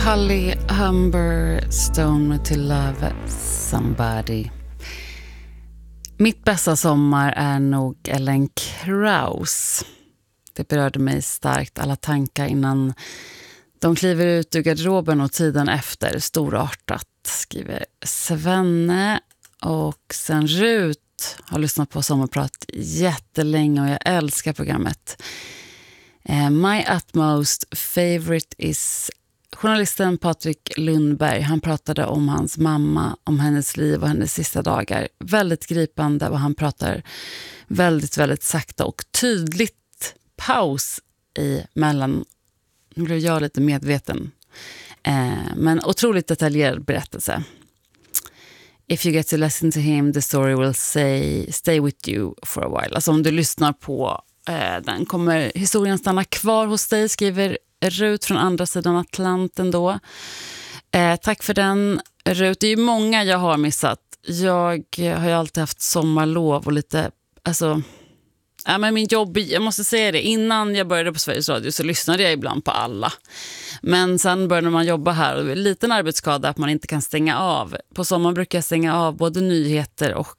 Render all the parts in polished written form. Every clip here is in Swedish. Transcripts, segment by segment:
Holly Humberstone med To Love Somebody. Mitt bästa sommar är nog Ellen Krauss. Det berörde mig starkt, alla tankar innan de kliver ut ur garderoben och tiden efter. Storartat, skriver Svenne. Och sen Rut har lyssnat på Sommarprat jättelänge och jag älskar programmet. My utmost favorite is journalisten Patrik Lundberg. Han pratade om hans mamma, om hennes liv och hennes sista dagar. Väldigt gripande och han pratar väldigt, väldigt sakta och tydligt. Paus i mellan. Nu blev jag lite medveten. Men otroligt detaljerad berättelse. If you get to listen to him, the story will stay with you for a while. Alltså om du lyssnar på den kommer historien stanna kvar hos dig, skriver Rut från andra sidan Atlanten då. Tack för den, Rut. Det är ju många jag har missat. Jag har ju alltid haft sommarlov och lite, alltså, men min jobb, jag måste säga det, innan jag började på Sveriges Radio så lyssnade jag ibland på alla. Men sen började man jobba här och liten arbetsskada att man inte kan stänga av. På sommaren brukar jag stänga av både nyheter och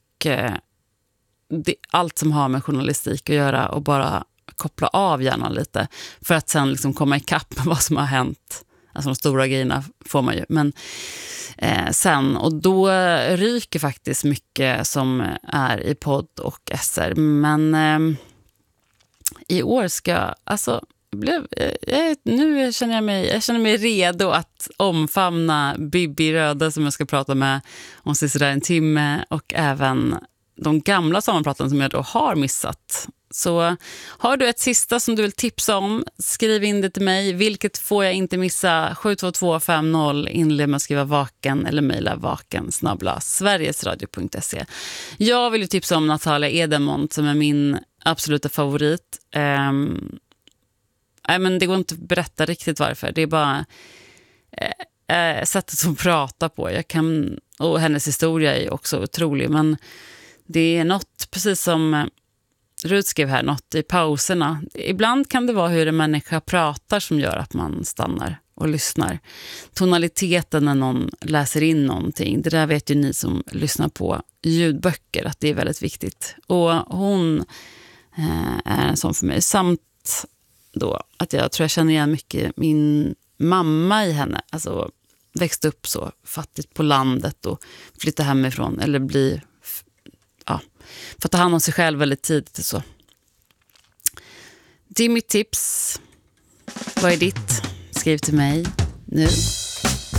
allt som har med journalistik att göra och bara koppla av hjärnan lite för att sen liksom komma ikapp med vad som har hänt. Alltså de stora grejerna får man ju. Men sen, och då ryker faktiskt mycket som är i podd och SR. Men i år ska, alltså nu känner jag mig redo att omfamna Bibi Röda som jag ska prata med om sådär en timme och även de gamla sommarpraten som jag då har missat. Så har du ett sista som du vill tipsa om, skriv in det till mig. Vilket får jag inte missa? 72250, inled med att skriva vaken eller mejla vaken@sverigesradio.se. Jag vill ju tipsa om Natalia Edemont som är min absoluta favorit. Men det går inte att berätta riktigt varför. Det är bara sättet att prata på. Och hennes historia är också otrolig. Men det är något, precis som Rut skrev här, något i pauserna. Ibland kan det vara hur en människa pratar som gör att man stannar och lyssnar. Tonaliteten när någon läser in någonting. Det där vet ju ni som lyssnar på ljudböcker att det är väldigt viktigt. Och hon är en sån för mig. Samt då att jag tror jag känner igen mycket min mamma i henne. Alltså växte upp så fattigt på landet och flytta hemifrån eller bli för att ta hand om sig själv väldigt tidigt och så. Det är mitt tips. Vad är ditt? Skriv till mig nu.